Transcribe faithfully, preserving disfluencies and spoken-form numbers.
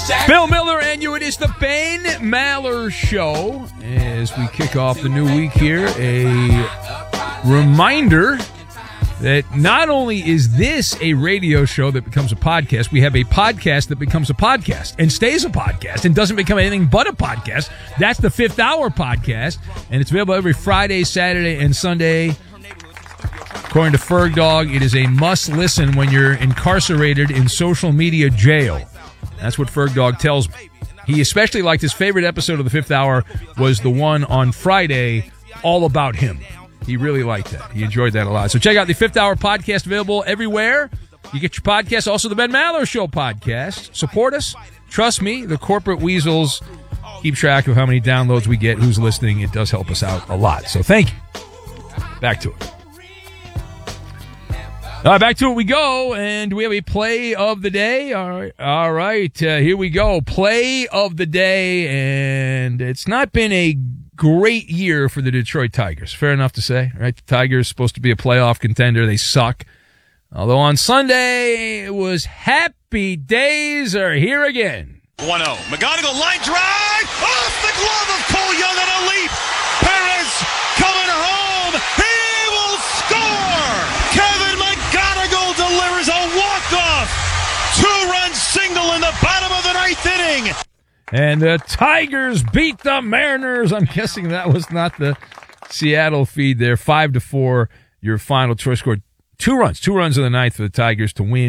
Bill Miller and you. It is the Ben Maller Show. As we kick off the new week here, a reminder that not only is this a radio show that becomes a podcast, we have a podcast that becomes a podcast and stays a podcast and doesn't become anything but a podcast. That's the Fifth Hour Podcast, and it's available every Friday, Saturday, and Sunday. According to Ferg Dog, it is a must-listen when you're incarcerated in social media jail. That's what Ferg Dog tells me. He especially liked his favorite episode of the Fifth Hour was the one on Friday, all about him. He really liked that. He enjoyed that a lot. So check out the Fifth Hour Podcast, available everywhere. You get your podcast, also the Ben Maller Show podcast. Support us. Trust me, the corporate weasels keep track of how many downloads we get, who's listening. It does help us out a lot. So thank you. Back to it. All right, back to it we go, and we have a play of the day. All right, all right, uh, here we go. Play of the day, and it's not been a great year for the Detroit Tigers. Fair enough to say, right? The Tigers supposed to be a playoff contender. They suck. Although on Sunday, it was happy days are here again. one oh. McGonigal line drive off the glove of Cole Young on a leap. Perez coming home. He will score. Kevin McGonigal delivers a walk-off two-run single in the bottom of the ninth inning. And the Tigers beat the Mariners. I'm guessing that was not the Seattle feed there. Five to four, your final choice scored two runs. Two runs in the ninth for the Tigers to win.